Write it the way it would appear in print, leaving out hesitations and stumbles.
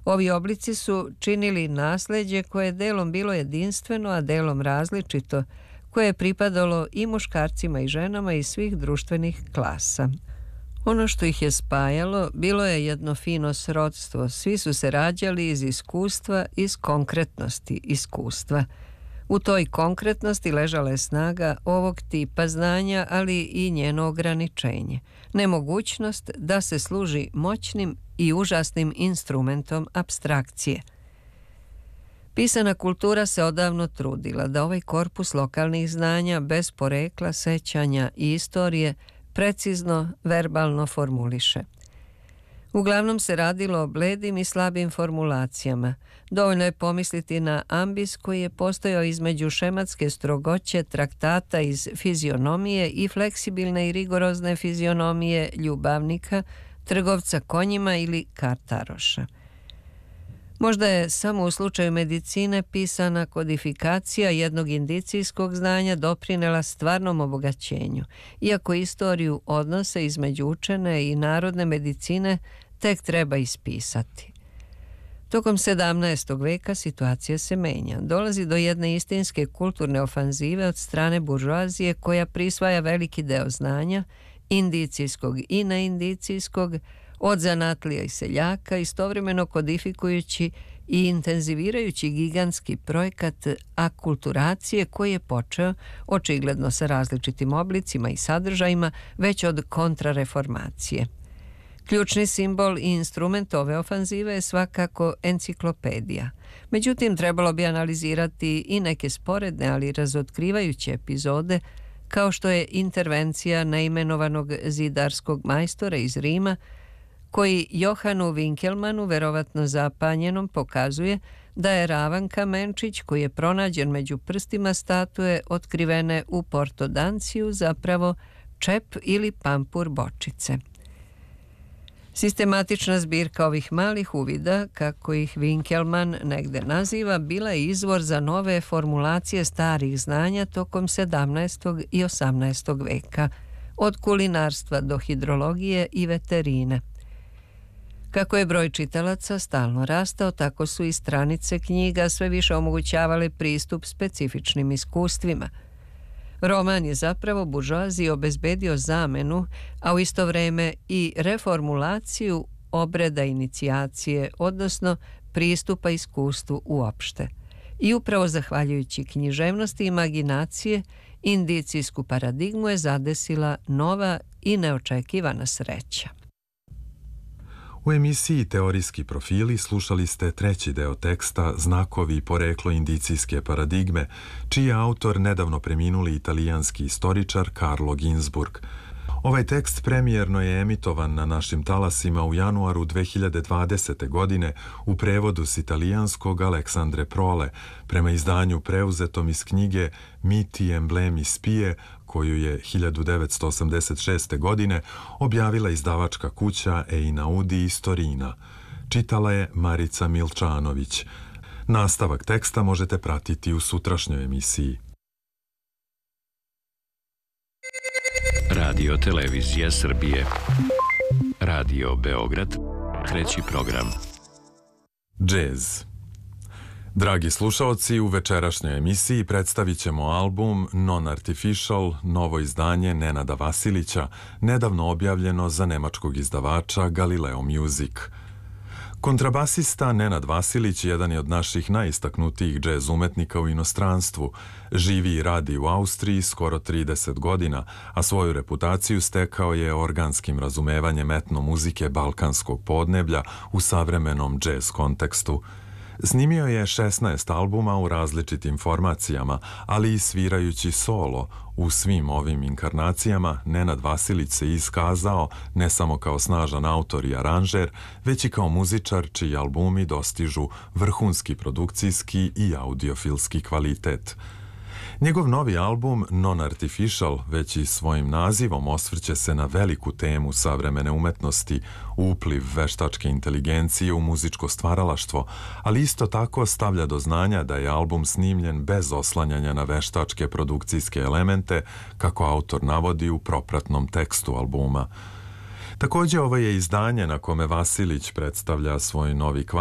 Ovi oblici su činili nasleđe koje je delom bilo jedinstveno, a delom različito, koje je pripadalo i muškarcima i ženama iz svih društvenih klasa. Ono što ih je spajalo bilo je jedno fino srodstvo. Svi su se rađali iz iskustva, iz konkretnosti iskustva. U toj konkretnosti ležala je snaga ovog tipa znanja, ali i njeno ograničenje. Nemogućnost da se služi moćnim i užasnim instrumentom apstrakcije. Pisana kultura se odavno trudila da ovaj korpus lokalnih znanja bez porekla, sećanja i istorije precizno, verbalno formuliše. Uglavnom se radilo o bledim i slabim formulacijama. Dovoljno je pomisliti na ambis koji je postojao između šematske strogoće traktata iz fizionomije i fleksibilne i rigorozne fizionomije ljubavnika, trgovca konjima ili kartaroša. Možda je samo u slučaju medicine pisana kodifikacija jednog indicijskog znanja doprinela stvarnom obogaćenju, iako istoriju odnosa između učene i narodne medicine tek treba ispisati. Tokom 17. veka situacija se menja. Dolazi do jedne istinske kulturne ofanzive od strane buržoazije koja prisvaja veliki deo znanja, indicijskog i neindicijskog, od zanatlija i seljaka, istovremeno kodifikujući i intenzivirajući gigantski projekat akulturacije koji je počeo, očigledno sa različitim oblicima i sadržajima, već od kontrareformacije. Ključni simbol i instrument ove ofanzive je svakako enciklopedija. Međutim, trebalo bi analizirati i neke sporedne, ali razotkrivajuće epizode, kao što je intervencija neimenovanog zidarskog majstora iz Rima, koji Johanu Winkelmanu, verovatno zapanjenom, pokazuje da je ravan kamenčić koji je pronađen među prstima statue otkrivene u Porto Danciju zapravo čep ili pampur bočice. Sistematična zbirka ovih malih uvida, kako ih Winkelman negde naziva, bila je izvor za nove formulacije starih znanja tokom 17. i 18. veka, od kulinarstva do hidrologije i veterine. Kako je broj čitalaca stalno rastao, tako su i stranice knjiga sve više omogućavale pristup specifičnim iskustvima. Roman je zapravo buržoaziji obezbedio zamenu, a u isto vreme i reformulaciju obreda inicijacije, odnosno pristupa iskustvu uopšte. I upravo zahvaljujući književnosti i imaginacije, indicijsku paradigmu je zadesila nova i neočekivana sreća. U emisiji Teorijski profili slušali ste treći deo teksta Znakovi i poreklo indicijske paradigme, čiji je autor nedavno preminuli italijanski istoričar Carlo Ginzburg. Ovaj tekst premijerno je emitovan na našim talasima u januaru 2020. godine u prevodu s italijanskog Aleksandre Prole, prema izdanju preuzetom iz knjige Miti emblemi spije, koju je 1986. godine objavila izdavačka kuća Einaudi iz Torina. Čitala je Marica Milčanović. Nastavak teksta možete pratiti u sutrašnjoj emisiji. Radio Televizija Srbije. Radio Beograd. Treći program. Džez. Dragi slušaoci, u večerašnjoj emisiji predstavit ćemo album Non-Artificial, novo izdanje Nenada Vasilića, nedavno objavljeno za nemačkog izdavača Galileo Music. Kontrabasista Nenad Vasilić jedan je od naših najistaknutijih džez umetnika u inostranstvu. Živi i radi u Austriji skoro 30 godina, a svoju reputaciju stekao je organskim razumevanjem etno muzike balkanskog podneblja u savremenom džez kontekstu. Snimio je 16 albuma u različitim formacijama, ali i svirajući solo. U svim ovim inkarnacijama Nenad Vasilić se iskazao ne samo kao snažan autor i aranžer, već i kao muzičar čiji albumi dostižu vrhunski produkcijski i audiofilski kvalitet. Njegov novi album Non-Artificial već i svojim nazivom osvrće se na veliku temu savremene umetnosti, upliv veštačke inteligencije u muzičko stvaralaštvo, ali isto tako stavlja do znanja da je album snimljen bez oslanjanja na veštačke produkcijske elemente, kako autor navodi u propratnom tekstu albuma. Također ovo je izdanje na kome Vasilić predstavlja svoj novi